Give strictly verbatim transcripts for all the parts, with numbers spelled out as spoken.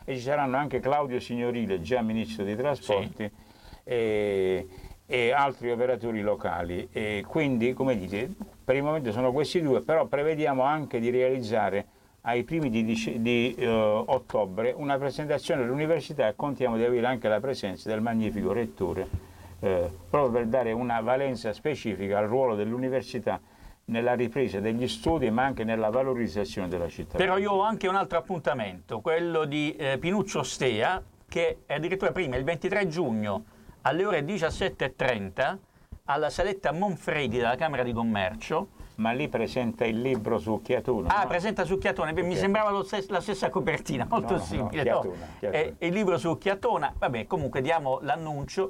e ci saranno anche Claudio Signorile, già Ministro dei Trasporti, sì. e, e altri operatori locali. E quindi, come dite, per il momento sono questi due, però prevediamo anche di realizzare ai primi di, di uh, ottobre una presentazione all'università e contiamo di avere anche la presenza del magnifico rettore, eh, proprio per dare una valenza specifica al ruolo dell'università nella ripresa degli studi ma anche nella valorizzazione della città. Però io ho anche un altro appuntamento, quello di eh, Pinuccio Ostea, che è addirittura prima, il ventitré giugno alle ore diciassette e trenta alla saletta Monfredi della Camera di Commercio. Ma lì presenta il libro Succhiatone. Ah, no? presenta Succhiatone, mi sembrava lo stes- la stessa copertina, molto no, no, simile. no, no? Chiatona, Chiatona. Eh, il libro Succhiatona, vabbè, comunque diamo l'annuncio.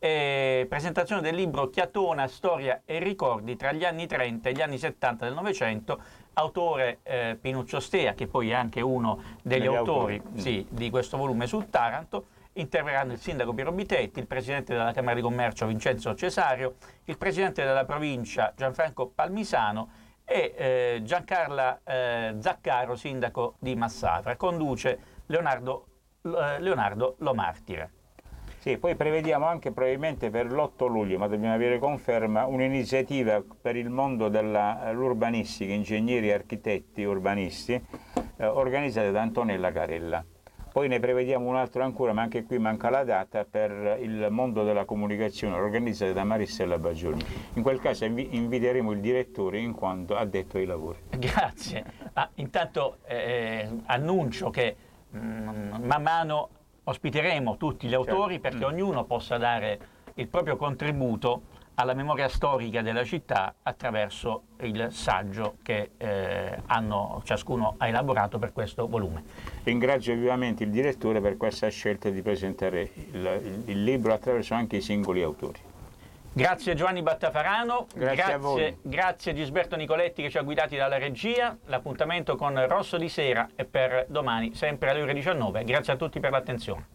Eh, presentazione del libro Chiatona, storia e ricordi tra gli anni trenta e gli anni settanta del Novecento, autore eh, Pinuccio Ostea, che poi è anche uno degli Degli autori, autori. sì, di questo volume sul Taranto. Interverranno il sindaco Piero Bitetti, il presidente della Camera di Commercio Vincenzo Cesario, il presidente della provincia Gianfranco Palmisano e eh, Giancarla eh, Zaccaro, sindaco di Massafra. Conduce Leonardo, eh, Leonardo Lomartire. Sì, poi prevediamo anche probabilmente per l'otto luglio, ma dobbiamo avere conferma, un'iniziativa per il mondo dell'urbanistica, ingegneri, architetti, urbanisti, eh, organizzata da Antonella Carella. Poi ne prevediamo un altro ancora, ma anche qui manca la data, per il mondo della comunicazione, organizzata da Marissella Bagioni. In quel caso invi- inviteremo il direttore in quanto addetto ai lavori. Grazie. Ah, intanto eh, annuncio che mm, man mano ospiteremo tutti gli autori, certo, perché mm. ognuno possa dare il proprio contributo alla memoria storica della città attraverso il saggio che eh, hanno, ciascuno ha elaborato per questo volume. Ringrazio vivamente il direttore per questa scelta di presentare il, il, il libro attraverso anche i singoli autori. Grazie Giovanni Battafarano, grazie, grazie a voi. Grazie Gisberto Nicoletti che ci ha guidati dalla regia. L'appuntamento con Rosso di Sera è per domani, sempre alle ore diciannove. Grazie a tutti per l'attenzione.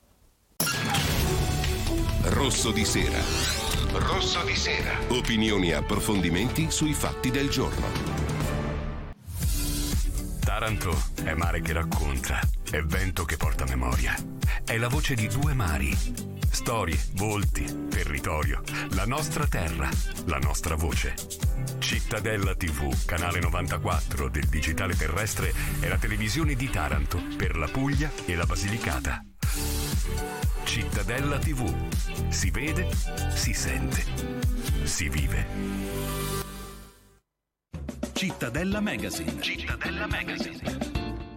Rosso di Sera. Rosso di Sera. Opinioni e approfondimenti sui fatti del giorno. Taranto è mare che racconta, è vento che porta memoria. È la voce di due mari. Storie, volti, territorio, la nostra terra, la nostra voce. Cittadella tivù, canale novantaquattro del digitale terrestre, è la televisione di Taranto per la Puglia e la Basilicata. Cittadella tivù. Si vede, si sente, si vive. Cittadella Magazine. Cittadella Magazine.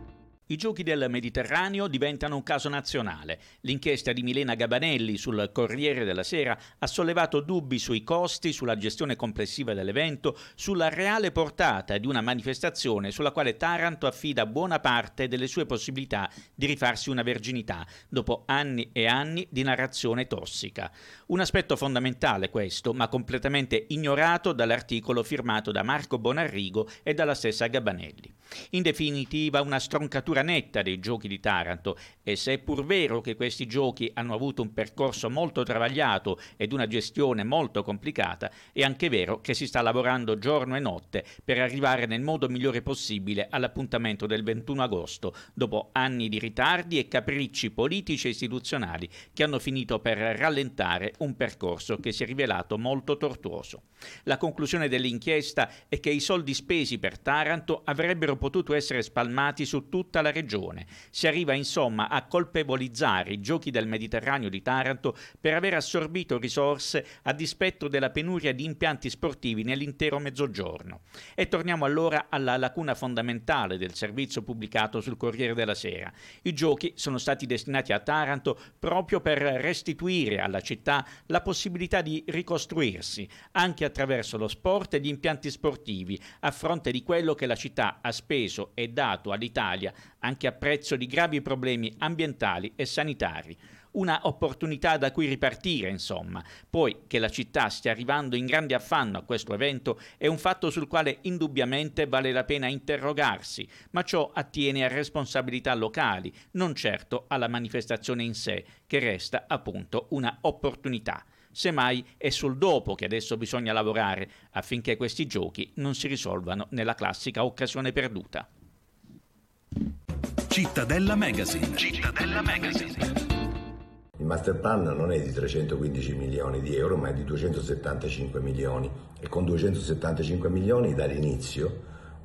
I giochi del Mediterraneo diventano un caso nazionale. L'inchiesta di Milena Gabanelli sul Corriere della Sera ha sollevato dubbi sui costi, sulla gestione complessiva dell'evento, sulla reale portata di una manifestazione sulla quale Taranto affida buona parte delle sue possibilità di rifarsi una verginità, dopo anni e anni di narrazione tossica. Un aspetto fondamentale questo, ma completamente ignorato dall'articolo firmato da Marco Bonarrigo e dalla stessa Gabanelli. In definitiva, una stroncatura netta dei giochi di Taranto, e se è pur vero che questi giochi hanno avuto un percorso molto travagliato ed una gestione molto complicata, è anche vero che si sta lavorando giorno e notte per arrivare nel modo migliore possibile all'appuntamento del ventuno agosto, dopo anni di ritardi e capricci politici e istituzionali che hanno finito per rallentare un percorso che si è rivelato molto tortuoso. La conclusione dell'inchiesta è che i soldi spesi per Taranto avrebbero potuto essere spalmati su tutta la regione. Si arriva insomma a colpevolizzare i giochi del Mediterraneo di Taranto per aver assorbito risorse a dispetto della penuria di impianti sportivi nell'intero Mezzogiorno. E torniamo allora alla lacuna fondamentale del servizio pubblicato sul Corriere della Sera. I giochi sono stati destinati a Taranto proprio per restituire alla città la possibilità di ricostruirsi, anche attraverso lo sport e gli impianti sportivi, a fronte di quello che la città ha speso e dato all'Italia, anche a prezzo di gravi problemi ambientali e sanitari. Una opportunità da cui ripartire, insomma. Poi che la città stia arrivando in grande affanno a questo evento è un fatto sul quale indubbiamente vale la pena interrogarsi, ma ciò attiene a responsabilità locali, non certo alla manifestazione in sé, che resta appunto una opportunità. Semmai è sul dopo che adesso bisogna lavorare affinché questi giochi non si risolvano nella classica occasione perduta. Cittadella Magazine. Cittadella Magazine. Il master plan non è di trecentoquindici milioni di euro, ma è di duecentosettantacinque milioni, e con duecentosettantacinque milioni dall'inizio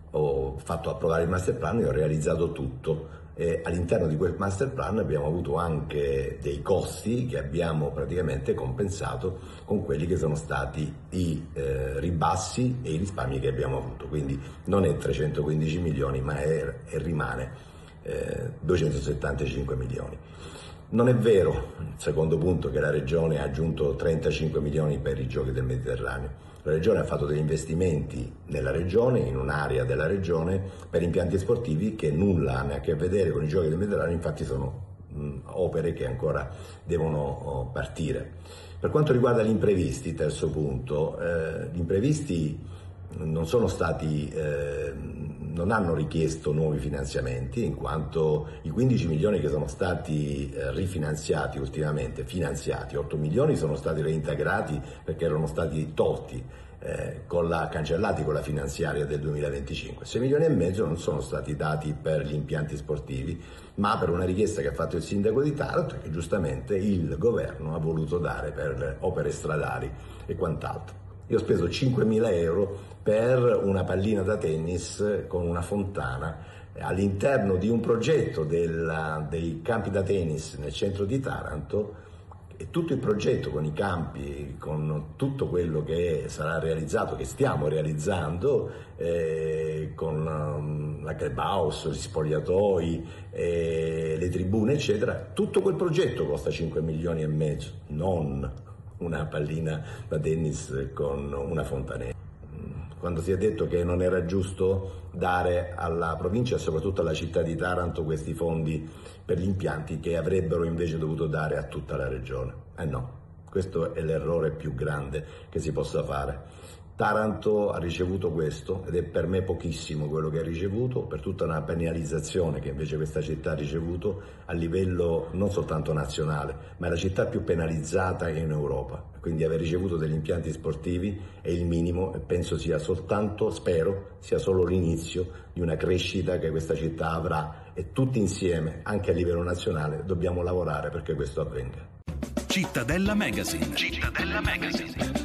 ho fatto approvare il master plan e ho realizzato tutto. E all'interno di quel master plan abbiamo avuto anche dei costi che abbiamo praticamente compensato con quelli che sono stati i eh, ribassi e i risparmi che abbiamo avuto. Quindi non è trecentoquindici milioni, ma è, e rimane eh, duecentosettantacinque milioni. Non è vero, il secondo punto, che la Regione ha aggiunto trentacinque milioni per i Giochi del Mediterraneo. La Regione ha fatto degli investimenti nella Regione, in un'area della Regione, per impianti sportivi che nulla hanno a che vedere con i Giochi del Mediterraneo, infatti sono mh, opere che ancora devono oh, partire. Per quanto riguarda gli imprevisti, terzo punto, eh, gli imprevisti non sono stati, eh, non hanno richiesto nuovi finanziamenti, in quanto i quindici milioni che sono stati eh, rifinanziati ultimamente, finanziati, otto milioni sono stati reintegrati perché erano stati tolti, eh, con la, cancellati con la finanziaria del duemilaventicinque. sei milioni e mezzo non sono stati dati per gli impianti sportivi, ma per una richiesta che ha fatto il sindaco di Taranto e che giustamente il governo ha voluto dare per le opere stradali e quant'altro. Io ho speso cinquemila euro per una pallina da tennis con una fontana all'interno di un progetto della, dei campi da tennis nel centro di Taranto, e tutto il progetto con i campi, con tutto quello che sarà realizzato, che stiamo realizzando, eh, con um, la clubhouse, gli spogliatoi, eh, le tribune eccetera, tutto quel progetto costa cinque milioni e mezzo, non una pallina da tennis con una fontanella. Quando si è detto che non era giusto dare alla provincia e soprattutto alla città di Taranto questi fondi per gli impianti che avrebbero invece dovuto dare a tutta la regione. Eh no, questo è l'errore più grande che si possa fare. Taranto ha ricevuto questo, ed è per me pochissimo quello che ha ricevuto, per tutta una penalizzazione che invece questa città ha ricevuto a livello non soltanto nazionale, ma è la città più penalizzata in Europa. Quindi aver ricevuto degli impianti sportivi è il minimo, e penso sia soltanto, spero, sia solo l'inizio di una crescita che questa città avrà, e tutti insieme, anche a livello nazionale, dobbiamo lavorare perché questo avvenga. Cittadella Magazine. Cittadella Magazine.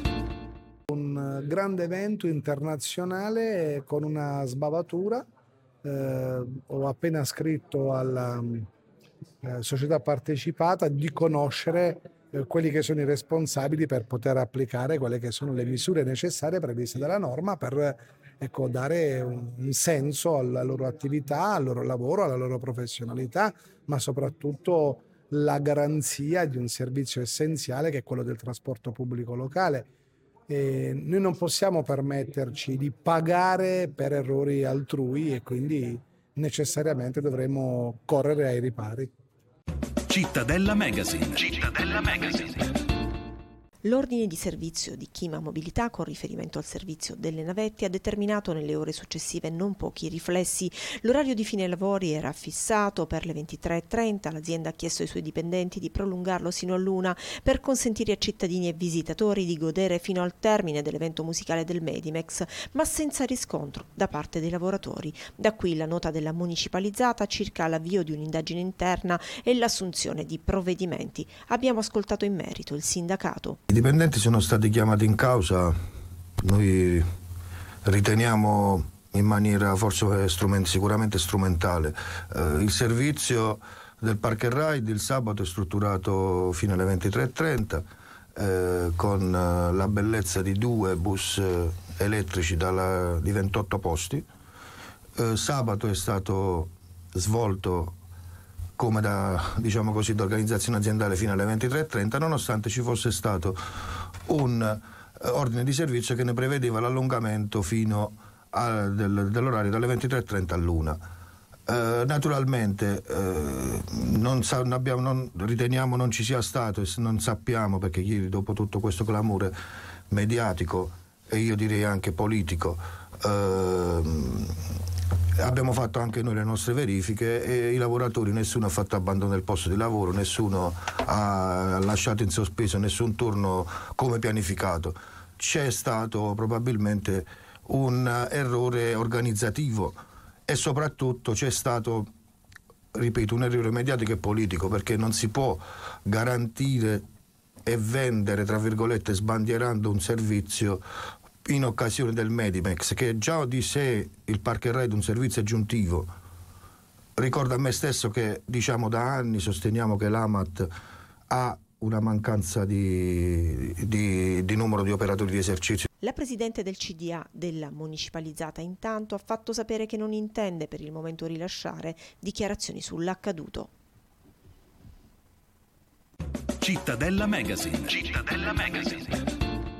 Un grande evento internazionale con una sbavatura. Eh, ho appena scritto alla eh, società partecipata di conoscere eh, quelli che sono i responsabili per poter applicare quelle che sono le misure necessarie previste dalla norma per ecco, dare un, un senso alla loro attività, al loro lavoro, alla loro professionalità, ma soprattutto la garanzia di un servizio essenziale che è quello del trasporto pubblico locale. E noi non possiamo permetterci di pagare per errori altrui, e quindi necessariamente dovremo correre ai ripari. Cittadella Magazine. Cittadella Magazine. L'ordine di servizio di Chima Mobilità, con riferimento al servizio delle navette, ha determinato nelle ore successive non pochi riflessi. L'orario di fine lavori era fissato per le ventitré e trenta. L'azienda ha chiesto ai suoi dipendenti di prolungarlo sino all'una per consentire a cittadini e visitatori di godere fino al termine dell'evento musicale del Medimex, ma senza riscontro da parte dei lavoratori. Da qui la nota della municipalizzata circa l'avvio di un'indagine interna e l'assunzione di provvedimenti. Abbiamo ascoltato in merito il sindacato. I dipendenti sono stati chiamati in causa, noi riteniamo in maniera forse strument- sicuramente strumentale. Eh, il servizio del Park and Ride il sabato è strutturato fino alle ventitré e trenta eh, con eh, la bellezza di due bus eh, elettrici dalla, di ventotto posti. Eh, sabato è stato svolto come da, diciamo così, da organizzazione aziendale fino alle ventitré e trenta, nonostante ci fosse stato un eh, ordine di servizio che ne prevedeva l'allungamento fino a, del, dell'orario dalle ventitré e trenta all'una. Eh, naturalmente eh, non, sa, non, abbiamo, non riteniamo non ci sia stato, e non sappiamo, perché ieri, dopo tutto questo clamore mediatico e io direi anche politico, eh, abbiamo fatto anche noi le nostre verifiche e i lavoratori, nessuno ha fatto abbandono del posto di lavoro, nessuno ha lasciato in sospeso nessun turno come pianificato. C'è stato probabilmente un errore organizzativo e soprattutto c'è stato ripeto, un errore mediatico e politico, perché non si può garantire e vendere, tra virgolette, sbandierando un servizio in occasione del Medimex, che già di sé il Park and Ride è un servizio aggiuntivo. Ricordo a me stesso che, diciamo, da anni sosteniamo che l'Amat ha una mancanza di, di, di numero di operatori di esercizio. La presidente del C D A della municipalizzata intanto ha fatto sapere che non intende per il momento rilasciare dichiarazioni sull'accaduto. Cittadella Magazine. Cittadella Magazine.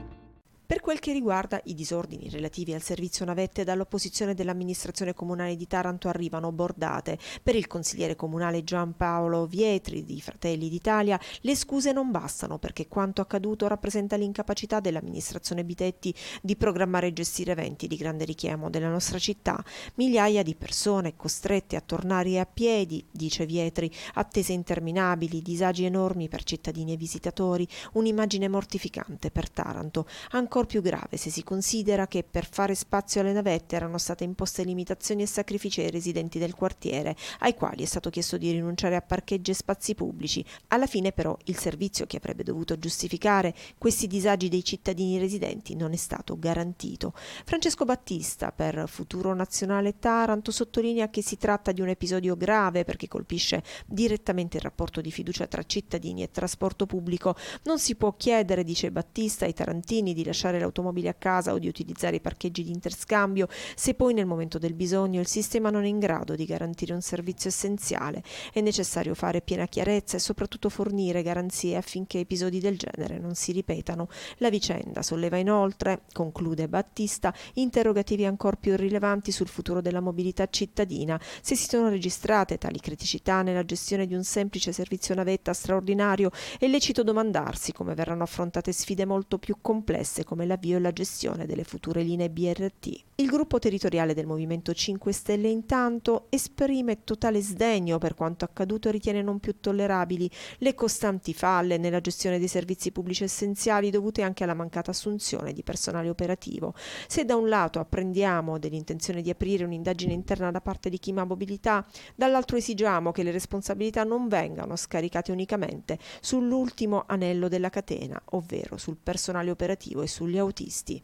Per quel che riguarda i disordini relativi al servizio navette, dall'opposizione dell'amministrazione comunale di Taranto arrivano bordate. Per il consigliere comunale Giampaolo Vietri di Fratelli d'Italia le scuse non bastano, perché quanto accaduto rappresenta l'incapacità dell'amministrazione Bitetti di programmare e gestire eventi di grande richiamo della nostra città. Migliaia di persone costrette a tornare a piedi, dice Vietri, attese interminabili, disagi enormi per cittadini e visitatori, un'immagine mortificante per Taranto. Ancora più grave se si considera che per fare spazio alle navette erano state imposte limitazioni e sacrifici ai residenti del quartiere, ai quali è stato chiesto di rinunciare a parcheggi e spazi pubblici. Alla fine però il servizio che avrebbe dovuto giustificare questi disagi dei cittadini residenti non è stato garantito. Francesco Battista, per Futuro Nazionale Taranto, sottolinea che si tratta di un episodio grave perché colpisce direttamente il rapporto di fiducia tra cittadini e trasporto pubblico. Non si può chiedere, dice Battista, ai tarantini di lasciare l'automobile a casa o di utilizzare i parcheggi di interscambio se poi nel momento del bisogno il sistema non è in grado di garantire un servizio essenziale. È necessario fare piena chiarezza e soprattutto fornire garanzie affinché episodi del genere non si ripetano. La vicenda solleva inoltre, conclude Battista, interrogativi ancor più rilevanti sul futuro della mobilità cittadina. Se si sono registrate tali criticità nella gestione di un semplice servizio navetta straordinario, è lecito domandarsi come verranno affrontate sfide molto più complesse come l'avvio e la gestione delle future linee B R T. Il gruppo territoriale del Movimento cinque Stelle intanto esprime totale sdegno per quanto accaduto e ritiene non più tollerabili le costanti falle nella gestione dei servizi pubblici essenziali dovute anche alla mancata assunzione di personale operativo. Se da un lato apprendiamo dell'intenzione di aprire un'indagine interna da parte di Chima Mobilità, dall'altro esigiamo che le responsabilità non vengano scaricate unicamente sull'ultimo anello della catena, ovvero sul personale operativo e sugli autisti.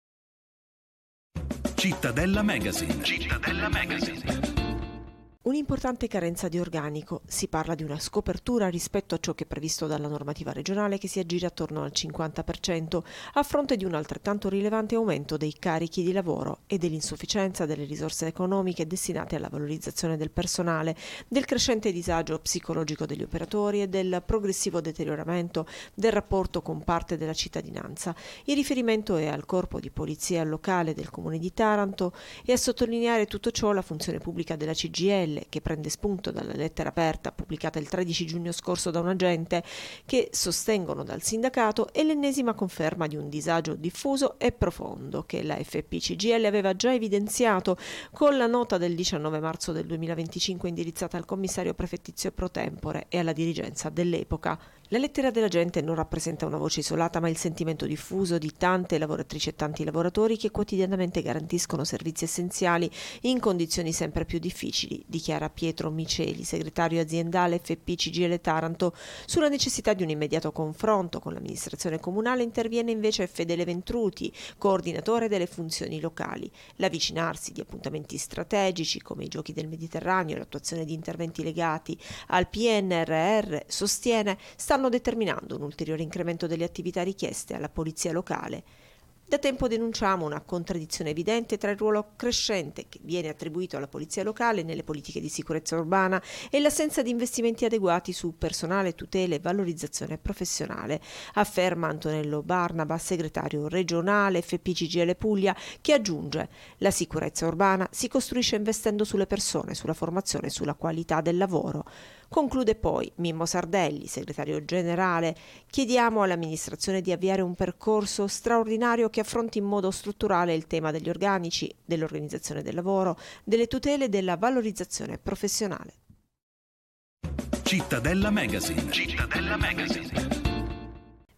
Cittadella Magazine. Cittadella Magazine. Un'importante carenza di organico. Si parla di una scopertura rispetto a ciò che è previsto dalla normativa regionale, che si aggira attorno al cinquanta per cento, a fronte di un altrettanto rilevante aumento dei carichi di lavoro e dell'insufficienza delle risorse economiche destinate alla valorizzazione del personale, del crescente disagio psicologico degli operatori e del progressivo deterioramento del rapporto con parte della cittadinanza. Il riferimento è al corpo di polizia locale del comune di Taranto e a sottolineare tutto ciò la funzione pubblica della C G I L, che prende spunto dalla lettera aperta pubblicata il tredici giugno scorso da un agente, che sostengono dal sindacato è l'ennesima conferma di un disagio diffuso e profondo che la F P C G I L aveva già evidenziato con la nota del diciannove marzo del duemilaventicinque indirizzata al commissario prefettizio pro tempore e alla dirigenza dell'epoca. La lettera dell'agente non rappresenta una voce isolata, ma il sentimento diffuso di tante lavoratrici e tanti lavoratori che quotidianamente garantiscono servizi essenziali in condizioni sempre più difficili, dichiara Pietro Miceli, segretario aziendale F P C G I L Taranto. Sulla necessità di un immediato confronto con l'amministrazione comunale interviene invece Fedele Ventruti, coordinatore delle funzioni locali. L'avvicinarsi di appuntamenti strategici come i Giochi del Mediterraneo e l'attuazione di interventi legati al P N R R, sostiene, stanno determinando un ulteriore incremento delle attività richieste alla polizia locale. Da tempo denunciamo una contraddizione evidente tra il ruolo crescente che viene attribuito alla polizia locale nelle politiche di sicurezza urbana e l'assenza di investimenti adeguati su personale, tutela e valorizzazione professionale, afferma Antonello Barnaba, segretario regionale F P C G I L Puglia, che aggiunge: la sicurezza urbana si costruisce investendo sulle persone, sulla formazione e sulla qualità del lavoro. Conclude poi Mimmo Sardelli, segretario generale: chiediamo all'amministrazione di avviare un percorso straordinario che affronti in modo strutturale il tema degli organici, dell'organizzazione del lavoro, delle tutele e della valorizzazione professionale. Cittadella Magazine. Cittadella Magazine.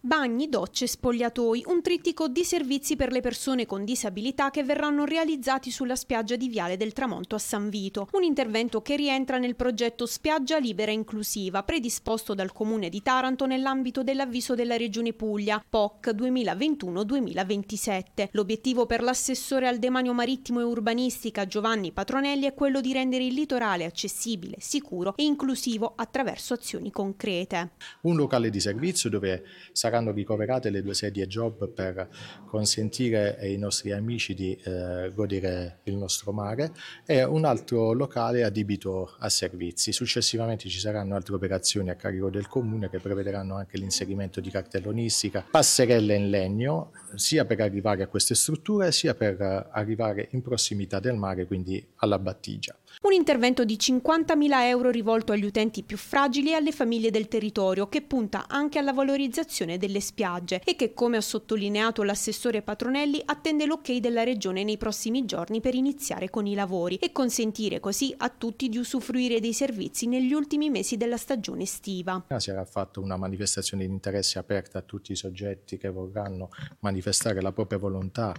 bagni, docce, spogliatoi, un trittico di servizi per le persone con disabilità che verranno realizzati sulla spiaggia di Viale del Tramonto a San Vito, un intervento che rientra nel progetto Spiaggia Libera Inclusiva predisposto dal Comune di Taranto nell'ambito dell'avviso della Regione Puglia P O C duemilaventuno duemilaventisette. L'obiettivo per l'assessore al demanio marittimo e urbanistica Giovanni Patronelli è quello di rendere il litorale accessibile, sicuro e inclusivo attraverso azioni concrete. Un locale di servizio dove saranno ricoverate le due sedie job per consentire ai nostri amici di eh, godere il nostro mare, e un altro locale adibito a servizi. Successivamente ci saranno altre operazioni a carico del Comune che prevederanno anche l'inserimento di cartellonistica, passerelle in legno, sia per arrivare a queste strutture sia per arrivare in prossimità del mare, quindi alla battigia. Un intervento di cinquantamila euro rivolto agli utenti più fragili e alle famiglie del territorio, che punta anche alla valorizzazione delle spiagge e che, come ha sottolineato l'assessore Patronelli, attende l'ok della Regione nei prossimi giorni per iniziare con i lavori e consentire così a tutti di usufruire dei servizi negli ultimi mesi della stagione estiva. Si era fatta una manifestazione di interesse aperta a tutti i soggetti che vorranno manifestare la propria volontà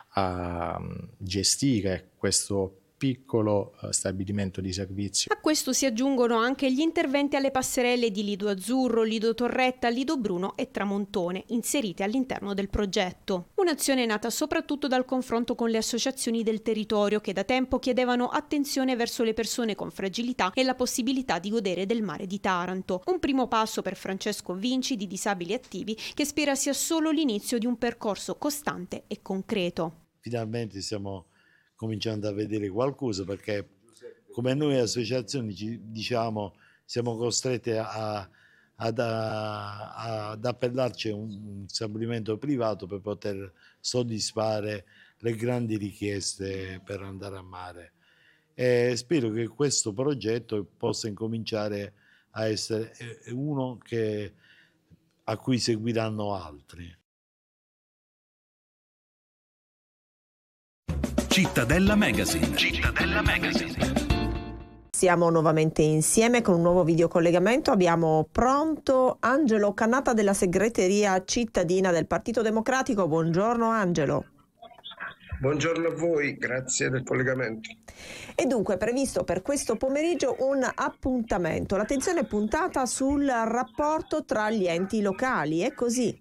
a gestire questo piccolo stabilimento di servizio. A questo si aggiungono anche gli interventi alle passerelle di Lido Azzurro, Lido Torretta, Lido Bruno e Tramontone, inserite all'interno del progetto. Un'azione nata soprattutto dal confronto con le associazioni del territorio che da tempo chiedevano attenzione verso le persone con fragilità e la possibilità di godere del mare di Taranto. Un primo passo per Francesco Vinci di Disabili Attivi, che spera sia solo l'inizio di un percorso costante e concreto. Finalmente stiamo cominciando a vedere qualcosa, perché come noi associazioni ci, diciamo siamo costretti a, ad, a, ad appellarci a un, un stabilimento privato per poter soddisfare le grandi richieste per andare a mare, e spero che questo progetto possa incominciare a essere uno che, a cui seguiranno altri. Cittadella Magazine. Cittadella Magazine. Siamo nuovamente insieme con un nuovo videocollegamento. Abbiamo pronto Angelo Cannata della segreteria cittadina del Partito Democratico. Buongiorno Angelo. Buongiorno a voi, grazie del collegamento. E dunque è previsto per questo pomeriggio un appuntamento. L'attenzione è puntata sul rapporto tra gli enti locali, è così?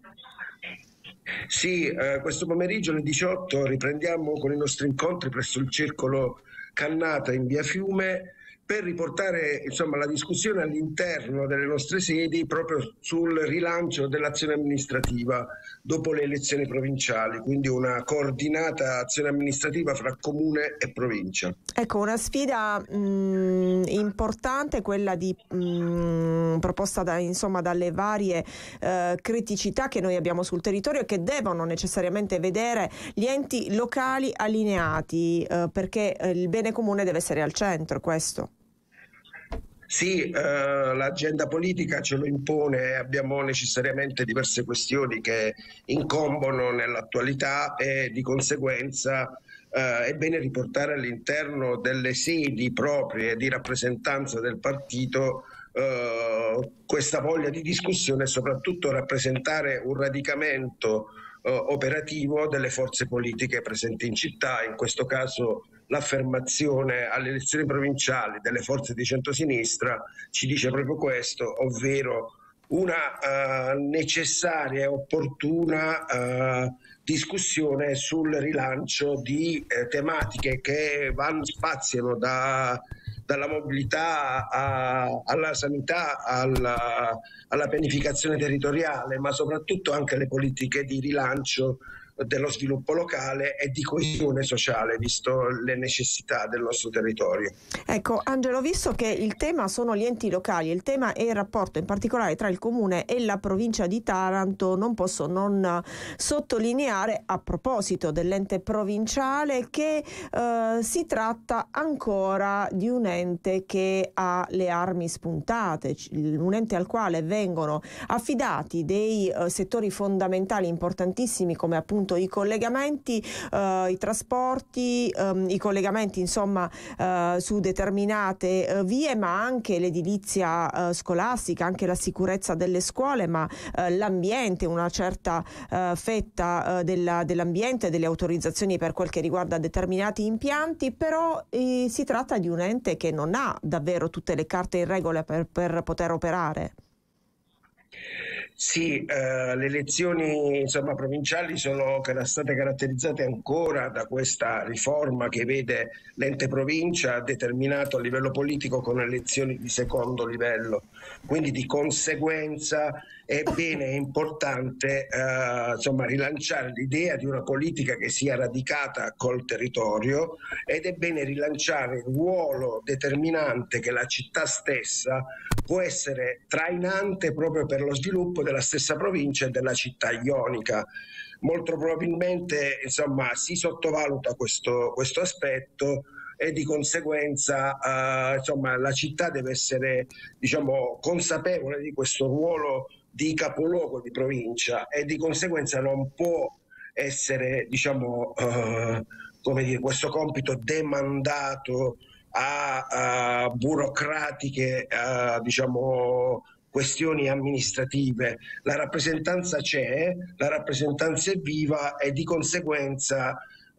Sì, eh, questo pomeriggio alle diciotto riprendiamo con i nostri incontri presso il Circolo Cannata in via Fiume per riportare insomma la discussione all'interno delle nostre sedi proprio sul rilancio dell'azione amministrativa dopo le elezioni provinciali, quindi una coordinata azione amministrativa fra comune e provincia. Ecco, una sfida mh, importante, quella di mh, proposta da, insomma, dalle varie eh, criticità che noi abbiamo sul territorio e che devono necessariamente vedere gli enti locali allineati, eh, perché eh, il bene comune deve essere al centro, questo. Sì, eh, l'agenda politica ce lo impone, abbiamo necessariamente diverse questioni che incombono nell'attualità e di conseguenza eh, è bene riportare all'interno delle sedi proprie di rappresentanza del partito eh, questa voglia di discussione e soprattutto rappresentare un radicamento eh, operativo delle forze politiche presenti in città, in questo caso l'affermazione alle elezioni provinciali delle forze di centrosinistra ci dice proprio questo, ovvero una uh, necessaria e opportuna uh, discussione sul rilancio di eh, tematiche che vanno, spaziano da, dalla mobilità a, alla sanità, alla, alla pianificazione territoriale, ma soprattutto anche le politiche di rilancio dello sviluppo locale e di coesione sociale, visto le necessità del nostro territorio. Ecco Angelo, visto che il tema sono gli enti locali, il tema è il rapporto in particolare tra il comune e la provincia di Taranto, non posso non sottolineare, a proposito dell'ente provinciale, che eh, si tratta ancora di un ente che ha le armi spuntate, un ente al quale vengono affidati dei eh, settori fondamentali importantissimi come appunto appunto i collegamenti, eh, i trasporti, ehm, i collegamenti insomma eh, su determinate eh, vie, ma anche l'edilizia eh, scolastica, anche la sicurezza delle scuole, ma eh, l'ambiente, una certa eh, fetta eh, della, dell'ambiente, delle autorizzazioni per quel che riguarda determinati impianti, però eh, si tratta di un ente che non ha davvero tutte le carte in regola per, per poter operare. Sì, eh, le elezioni insomma, provinciali sono state caratterizzate ancora da questa riforma che vede l'ente provincia determinato a livello politico con elezioni di secondo livello, quindi di conseguenza è bene, è importante eh, insomma, rilanciare l'idea di una politica che sia radicata col territorio, ed è bene rilanciare il ruolo determinante che la città stessa può essere trainante proprio per lo sviluppo della stessa provincia e della città ionica. Molto probabilmente insomma, si sottovaluta questo, questo aspetto e di conseguenza eh, insomma, la città deve essere diciamo, consapevole di questo ruolo di capoluogo di provincia e di conseguenza non può essere diciamo, eh, come dire, questo compito demandato a, a burocratiche a, diciamo, questioni amministrative. La rappresentanza c'è, la rappresentanza è viva e di conseguenza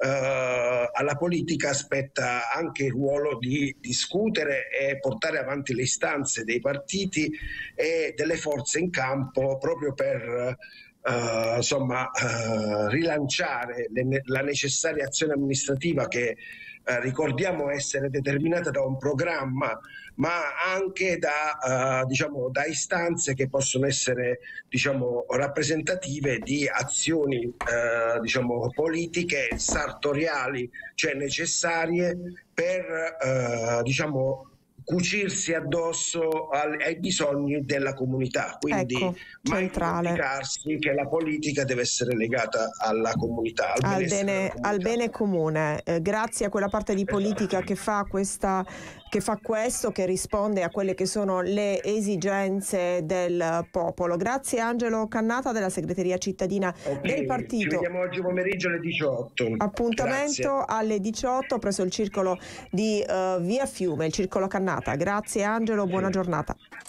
eh, alla politica aspetta anche il ruolo di discutere e portare avanti le istanze dei partiti e delle forze in campo proprio per Uh, insomma, uh, rilanciare le, la necessaria azione amministrativa che uh, ricordiamo essere determinata da un programma, ma anche da, uh, diciamo, da istanze che possono essere diciamo, rappresentative di azioni uh, diciamo, politiche sartoriali, cioè necessarie per uh, diciamo, cucirsi addosso al, ai bisogni della comunità, quindi ecco, mai centrale. dimenticarsi che la politica deve essere legata alla comunità, al, al, bene, comunità. al bene comune, eh, grazie a quella parte di politica che fa questa che fa questo, che risponde a quelle che sono le esigenze del popolo. Grazie Angelo Cannata della segreteria cittadina okay, del partito. Ci vediamo oggi pomeriggio alle diciotto. Appuntamento grazie. Alle diciotto presso il circolo di uh, Via Fiume, il circolo Cannata. Grazie Angelo, buona giornata.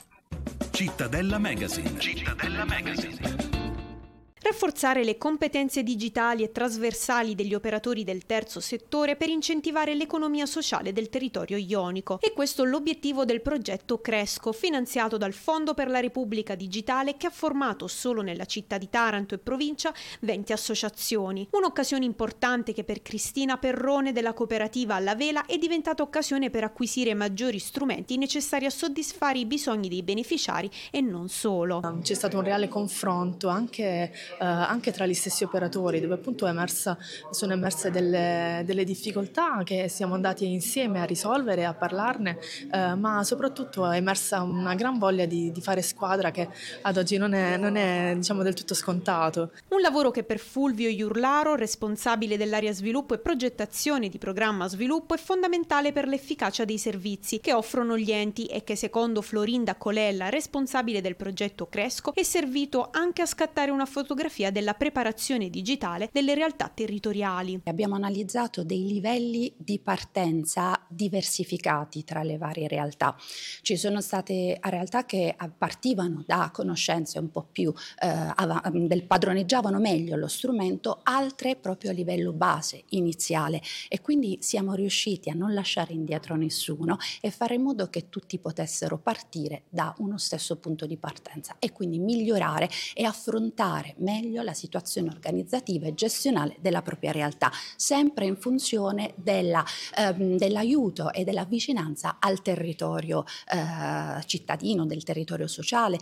Cittadella Magazine. Cittadella Magazine. Rafforzare le competenze digitali e trasversali degli operatori del terzo settore per incentivare l'economia sociale del territorio ionico. E questo è l'obiettivo del progetto Cresco, finanziato dal Fondo per la Repubblica Digitale, che ha formato solo nella città di Taranto e provincia venti associazioni. Un'occasione importante che per Cristina Perrone della cooperativa Alla Vela è diventata occasione per acquisire maggiori strumenti necessari a soddisfare i bisogni dei beneficiari e non solo. C'è stato un reale confronto anche Uh, anche tra gli stessi operatori, dove appunto è emersa, sono emerse delle, delle difficoltà che siamo andati insieme a risolvere, a parlarne, uh, ma soprattutto è emersa una gran voglia di, di fare squadra che ad oggi non è, non è diciamo del tutto scontato. Un lavoro che per Fulvio Iurlaro, responsabile dell'area sviluppo e progettazione di programma sviluppo, è fondamentale per l'efficacia dei servizi che offrono gli enti e che secondo Florinda Colella, responsabile del progetto Cresco, è servito anche a scattare una fotografia della preparazione digitale delle realtà territoriali. Abbiamo analizzato dei livelli di partenza diversificati tra le varie realtà. Ci sono state realtà che partivano da conoscenze un po' più eh, av- del padroneggiavano meglio lo strumento, altre proprio a livello base, iniziale, e quindi siamo riusciti a non lasciare indietro nessuno e fare in modo che tutti potessero partire da uno stesso punto di partenza e quindi migliorare e affrontare meglio la situazione organizzativa e gestionale della propria realtà, sempre in funzione della, ehm, dell'aiuto e della vicinanza al territorio eh, cittadino, del territorio sociale.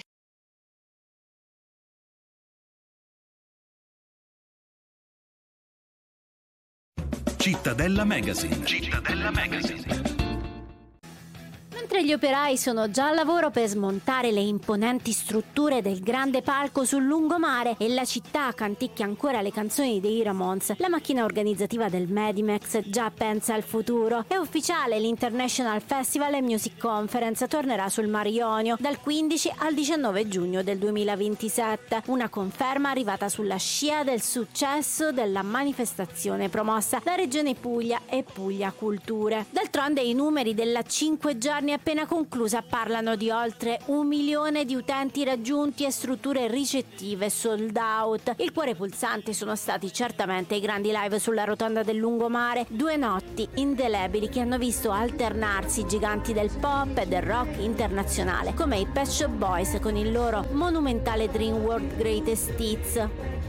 Cittadella Magazine. Cittadella Magazine. Mentre gli operai sono già al lavoro per smontare le imponenti strutture del grande palco sul lungomare e la città canticchia ancora le canzoni dei Ramones, la macchina organizzativa del Medimex già pensa al futuro. È ufficiale, l'International Festival and Music Conference tornerà sul Mar Ionio dal quindici al diciannove giugno del duemilaventisette, una conferma arrivata sulla scia del successo della manifestazione promossa da Regione Puglia e Puglia Culture. D'altronde i numeri della cinque giorni appena conclusa parlano di oltre un milione di utenti raggiunti e strutture ricettive sold out. Il cuore pulsante sono stati certamente i grandi live sulla rotonda del lungomare, due notti indelebili che hanno visto alternarsi giganti del pop e del rock internazionale come i Pet Shop Boys con il loro monumentale Dream World Greatest Hits.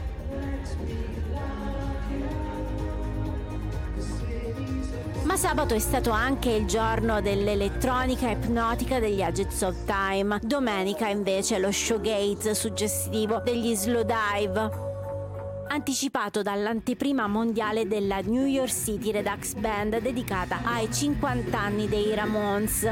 Ma sabato è stato anche il giorno dell'elettronica ipnotica degli Agents of Time. Domenica invece lo showgaze suggestivo degli Slowdive, anticipato dall'anteprima mondiale della New York City Redux Band dedicata ai cinquanta anni dei Ramones.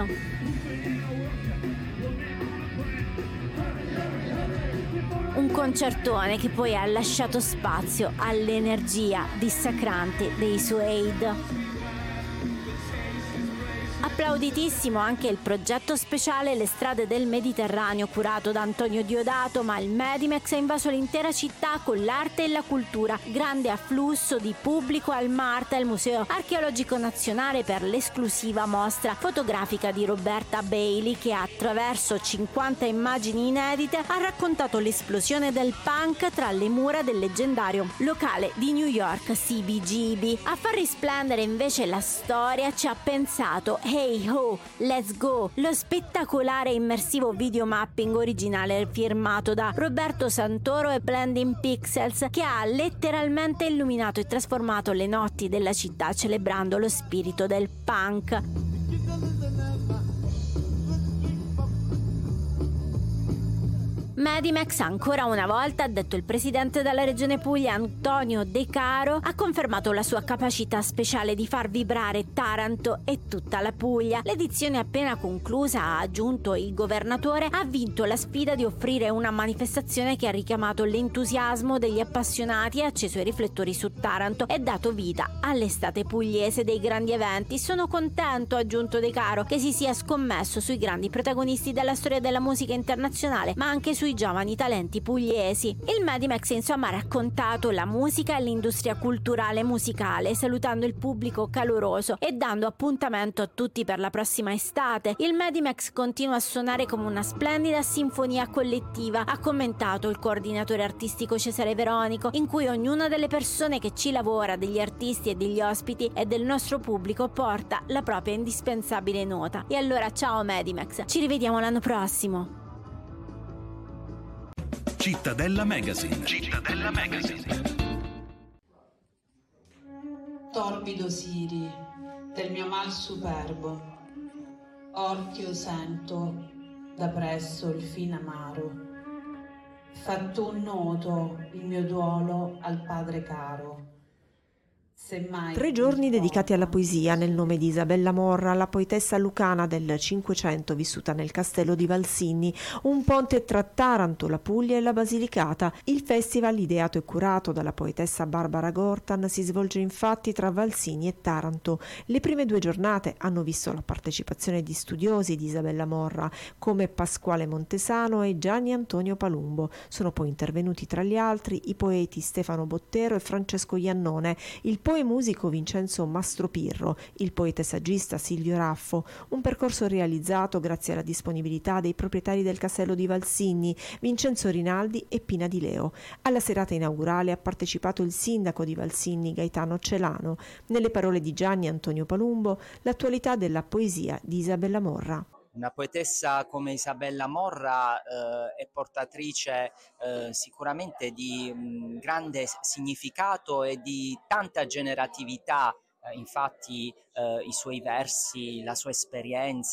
Un concertone che poi ha lasciato spazio all'energia dissacrante dei Suede. Applauditissimo anche il progetto speciale Le strade del Mediterraneo curato da Antonio Diodato, ma il Medimex ha invaso l'intera città con l'arte e la cultura. Grande afflusso di pubblico al MARTA, il Museo Archeologico Nazionale, per l'esclusiva mostra fotografica di Roberta Bailey che attraverso cinquanta immagini inedite ha raccontato l'esplosione del punk tra le mura del leggendario locale di New York C B G B. A far risplendere invece la storia ci ha pensato Hey Ho, Let's Go, lo spettacolare e immersivo videomapping originale firmato da Roberto Santoro e Blending Pixels, che ha letteralmente illuminato e trasformato le notti della città celebrando lo spirito del punk. Medimex ancora una volta, ha detto il presidente della regione Puglia Antonio De Caro, ha confermato la sua capacità speciale di far vibrare Taranto e tutta la Puglia. L'edizione appena conclusa, ha aggiunto il governatore, ha vinto la sfida di offrire una manifestazione che ha richiamato l'entusiasmo degli appassionati e acceso i riflettori su Taranto e dato vita all'estate pugliese dei grandi eventi. Sono contento, ha aggiunto De Caro, che si sia scommesso sui grandi protagonisti della storia della musica internazionale, ma anche sui giovani talenti pugliesi. Il Medimex insomma ha raccontato la musica e l'industria culturale musicale, salutando il pubblico caloroso e dando appuntamento a tutti per la prossima estate. Il Medimex continua a suonare come una splendida sinfonia collettiva, ha commentato il coordinatore artistico Cesare Veronico, in cui ognuna delle persone che ci lavora, degli artisti e degli ospiti e del nostro pubblico, porta la propria indispensabile nota. E allora ciao Medimex, ci rivediamo l'anno prossimo. Cittadella Magazine. Cittadella Magazine. Torbido Siri, del mio mal superbo, orchio sento da presso il fin amaro, fatto un noto il mio duolo al padre caro. Tre giorni dedicati alla poesia nel nome di Isabella Morra, la poetessa lucana del Cinquecento vissuta nel castello di Valsigni, un ponte tra Taranto, la Puglia e la Basilicata. Il festival, ideato e curato dalla poetessa Barbara Gortan, si svolge infatti tra Valsigni e Taranto. Le prime due giornate hanno visto la partecipazione di studiosi di Isabella Morra come Pasquale Montesano e Gianni Antonio Palumbo. Sono poi intervenuti tra gli altri i poeti Stefano Bottero e Francesco Iannone, il poe musico Vincenzo Mastropirro, il poeta e saggista Silvio Raffo. Un percorso realizzato grazie alla disponibilità dei proprietari del castello di Valsigni, Vincenzo Rinaldi e Pina Di Leo. Alla serata inaugurale ha partecipato il sindaco di Valsigni Gaetano Celano. Nelle parole di Gianni Antonio Palumbo, l'attualità della poesia di Isabella Morra. Una poetessa come Isabella Morra eh, è portatrice eh, sicuramente di mh, grande significato e di tanta generatività, eh, infatti eh, i suoi versi, la sua esperienza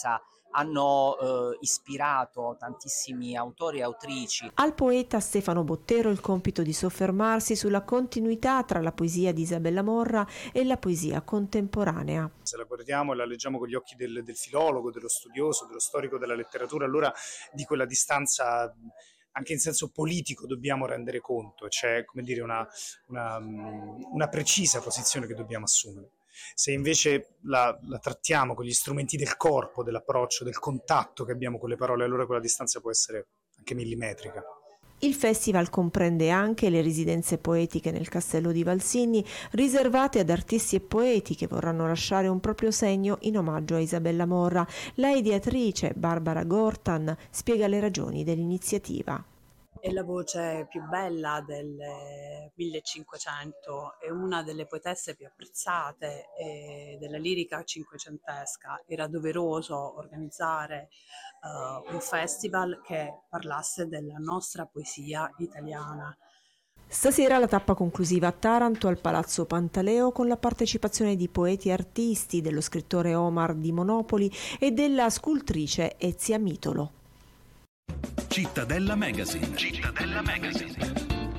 hanno eh, ispirato tantissimi autori e autrici. Al poeta Stefano Bottero il compito di soffermarsi sulla continuità tra la poesia di Isabella Morra e la poesia contemporanea. Se la guardiamo e la leggiamo con gli occhi del, del filologo, dello studioso, dello storico della letteratura, allora di quella distanza anche in senso politico dobbiamo rendere conto, c'è, come dire, una, una, una precisa posizione che dobbiamo assumere. Se invece la, la trattiamo con gli strumenti del corpo, dell'approccio, del contatto che abbiamo con le parole, allora quella distanza può essere anche millimetrica. Il festival comprende anche le residenze poetiche nel Castello di Valsigni, riservate ad artisti e poeti che vorranno lasciare un proprio segno in omaggio a Isabella Morra. La ideatrice Barbara Gortan spiega le ragioni dell'iniziativa. È la voce più bella del millecinquecento, è una delle poetesse più apprezzate eh, della lirica cinquecentesca. Era doveroso organizzare uh, un festival che parlasse della nostra poesia italiana. Stasera la tappa conclusiva a Taranto al Palazzo Pantaleo con la partecipazione di poeti e artisti, dello scrittore Omar di Monopoli e della scultrice Ezia Mitolo. Cittadella Magazine. Cittadella Magazine.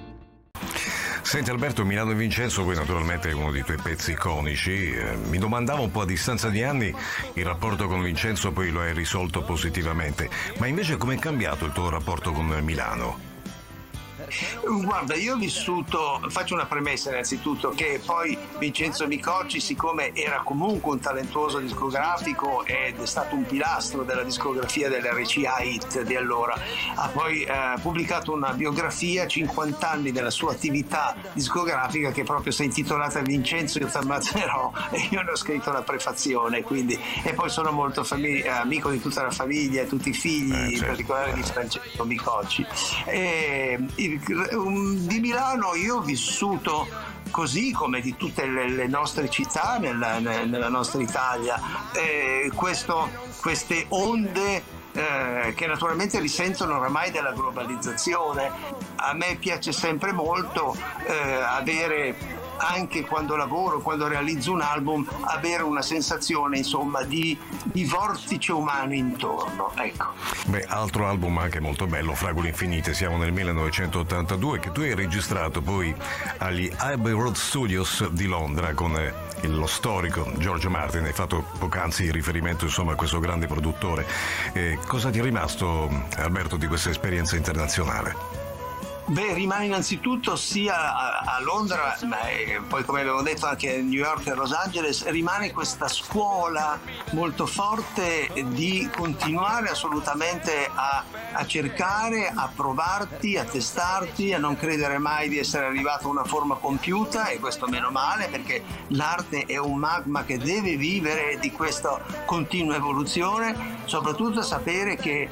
Senti Alberto, Milano e Vincenzo poi naturalmente è uno dei tuoi pezzi iconici. Eh, mi domandavo un po' a distanza di anni, il rapporto con Vincenzo poi lo hai risolto positivamente, ma invece com'è cambiato il tuo rapporto con Milano? Guarda, io ho vissuto, faccio una premessa innanzitutto, che poi Vincenzo Micocci, siccome era comunque un talentuoso discografico ed è stato un pilastro della discografia dell'R C A Hit di allora, ha poi eh, pubblicato una biografia, cinquanta anni della sua attività discografica, che proprio si è intitolata Vincenzo io t'ammazzerò, e io ne ho scritto la prefazione, quindi, e poi sono molto famig- amico di tutta la famiglia, tutti i figli, eh, certo. In particolare di Francesco Micocci. E, il, di Milano io ho vissuto, così come di tutte le, le nostre città nella, nella nostra Italia, eh, questo, queste onde eh, che naturalmente risentono oramai della globalizzazione. A me piace sempre molto eh, avere, anche quando lavoro, quando realizzo un album, avere una sensazione, insomma, di, di vortice umano intorno, ecco. Beh, altro album anche molto bello, Fragole Infinite, siamo nel millenovecentottantadue, che tu hai registrato poi agli Abbey Road Studios di Londra con eh, lo storico George Martin. Hai fatto poc'anzi riferimento, insomma, a questo grande produttore. Eh, cosa ti è rimasto, Alberto, di questa esperienza internazionale? Beh, rimane innanzitutto sia a, a Londra, ma poi, come avevo detto, anche a New York e Los Angeles, rimane questa scuola molto forte di continuare assolutamente a, a cercare, a provarti, a testarti, a non credere mai di essere arrivato a una forma compiuta, e questo meno male, perché l'arte è un magma che deve vivere di questa continua evoluzione, soprattutto sapere che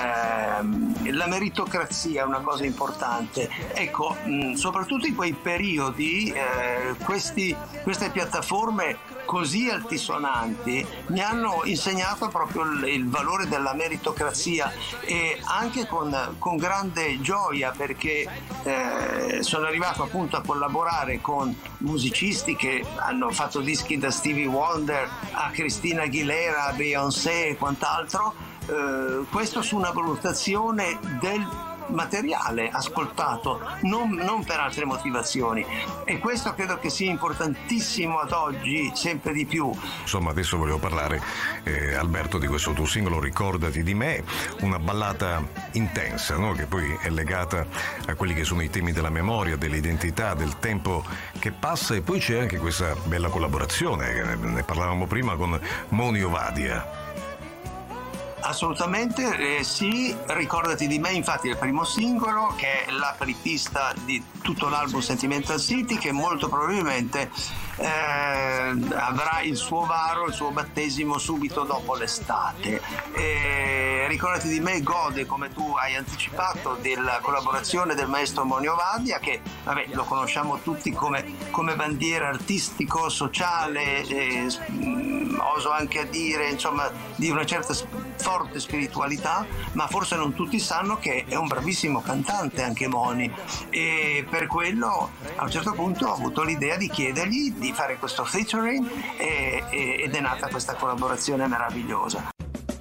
eh, la meritocrazia è una cosa importante. Ecco, mh, soprattutto in quei periodi eh, questi, queste piattaforme così altisonanti mi hanno insegnato proprio il, il valore della meritocrazia, e anche con, con grande gioia, perché eh, sono arrivato appunto a collaborare con musicisti che hanno fatto dischi da Stevie Wonder a Christina Aguilera, a Beyoncé e quant'altro, eh, questo su una valutazione del materiale ascoltato, non, non per altre motivazioni, e questo credo che sia importantissimo ad oggi, sempre di più. Insomma, adesso volevo parlare, eh, Alberto, di questo tuo singolo Ricordati di me, una ballata intensa, no? Che poi è legata a quelli che sono i temi della memoria, dell'identità, del tempo che passa, e poi c'è anche questa bella collaborazione, ne parlavamo prima, con Moni Ovadia. Assolutamente, eh, sì, Ricordati di me, infatti è il primo singolo, che è l'apripista di tutto l'album Sentimental City, che molto probabilmente eh, avrà il suo varo, il suo battesimo subito dopo l'estate. Eh, Ricordati di me gode, come tu hai anticipato, della collaborazione del maestro Moni Ovadia, che vabbè, lo conosciamo tutti come, come bandiera artistico-sociale, eh, oso anche a dire, insomma, di una certa forte spiritualità, ma forse non tutti sanno che è un bravissimo cantante anche Moni, e per quello a un certo punto ho avuto l'idea di chiedergli di fare questo featuring, e, e, ed è nata questa collaborazione meravigliosa.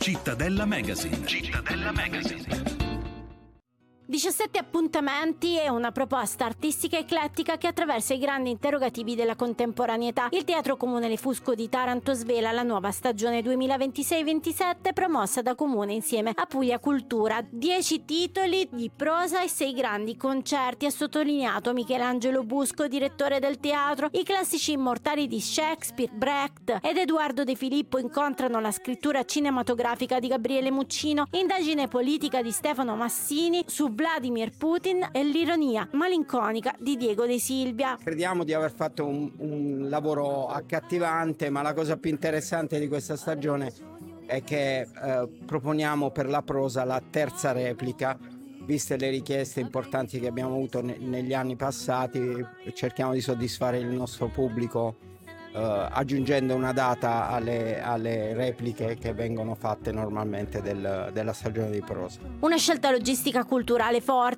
Cittadella Magazine. Cittadella Magazine. diciassette appuntamenti e una proposta artistica eclettica che attraversa i grandi interrogativi della contemporaneità. Il Teatro Comune Le Fusco di Taranto svela la nuova stagione duemilaventisei ventisette promossa da Comune insieme a Puglia Cultura. Dieci titoli di prosa e sei grandi concerti, ha sottolineato Michelangelo Busco, direttore del teatro. I classici immortali di Shakespeare, Brecht ed Edoardo De Filippo incontrano la scrittura cinematografica di Gabriele Muccino, indagine politica di Stefano Massini su Vladimir Putin e l'ironia malinconica di Diego De Silvia. Crediamo di aver fatto un, un lavoro accattivante, ma la cosa più interessante di questa stagione è che eh, proponiamo per la prosa la terza replica. Viste le richieste importanti che abbiamo avuto ne- negli anni passati, cerchiamo di soddisfare il nostro pubblico Uh, aggiungendo una data alle, alle repliche che vengono fatte normalmente del, della stagione di prosa. Una scelta logistica culturale forte